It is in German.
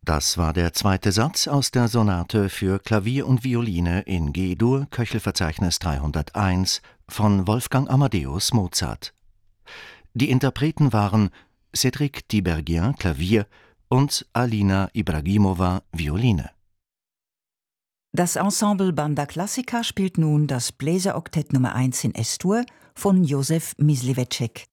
Das war der zweite Satz aus der Sonate für Klavier und Violine in G-Dur, Köchelverzeichnis 301 von Wolfgang Amadeus Mozart. Die Interpreten waren Cédric Tiberghien, Klavier, und Alina Ibragimova, Violine. Das Ensemble Banda Classica spielt nun das Bläseroktett Nummer 1 in S-Dur von Josef Mysliveček.